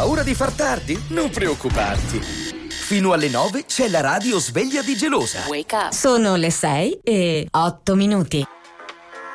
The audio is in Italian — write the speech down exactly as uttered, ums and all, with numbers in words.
paura di far tardi? Non preoccuparti. Fino alle nove c'è la radio sveglia di Gelosa. Wake up. Sono le sei e otto minuti.